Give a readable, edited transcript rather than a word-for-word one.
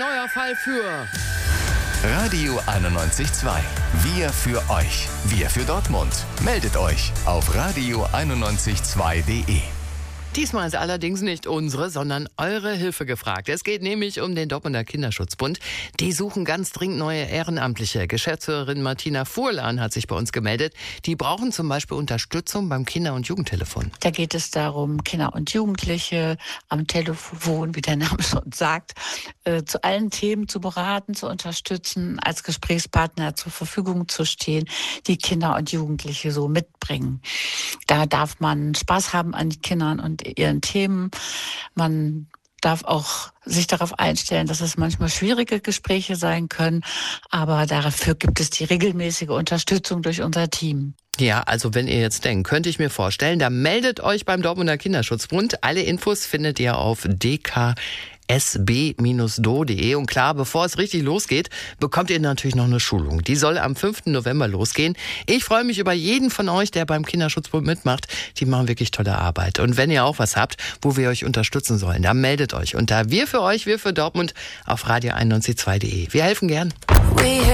neuer Fall für Radio 91.2. Wir für euch. Wir für Dortmund. Meldet euch auf radio912.de. Diesmal ist allerdings nicht unsere, sondern eure Hilfe gefragt. Es geht nämlich um den Dortmunder Kinderschutzbund. Die suchen ganz dringend neue Ehrenamtliche. Geschäftsführerin Martina Fuhrlan hat sich bei uns gemeldet. Die brauchen zum Beispiel Unterstützung beim Kinder- und Jugendtelefon. Da geht es darum, Kinder und Jugendliche am Telefon, wie der Name schon sagt, zu allen Themen zu beraten, zu unterstützen, als Gesprächspartner zur Verfügung zu stehen, die Kinder und Jugendliche so mitbringen. Da darf man Spaß haben an den Kindern und ihren Themen. Man darf auch sich darauf einstellen, dass es manchmal schwierige Gespräche sein können, aber dafür gibt es die regelmäßige Unterstützung durch unser Team. Ja, also wenn ihr jetzt denkt, könnte ich mir vorstellen, dann meldet euch beim Dortmunder Kinderschutzbund. Alle Infos findet ihr auf dksb-do.de. Und klar, bevor es richtig losgeht, bekommt ihr natürlich noch eine Schulung. Die soll am 5. November losgehen. Ich freue mich über jeden von euch, der beim Kinderschutzbund mitmacht. Die machen wirklich tolle Arbeit. Und wenn ihr auch was habt, wo wir euch unterstützen sollen, dann meldet euch unter Wir für euch, wir für Dortmund auf radio912.de. Wir helfen gern.